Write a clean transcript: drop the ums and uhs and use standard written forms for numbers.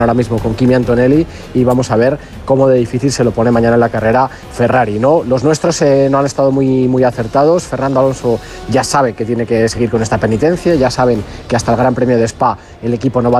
ahora mismo con Kimi Antonelli y vamos a ver cómo de difícil se lo pone mañana en la carrera Ferrari, ¿no? Los nuestros no han estado muy acertados. Fernando Alonso ya sabe que tiene que seguir con esta penitencia, ya saben que hasta el Gran Premio de Spa el equipo no va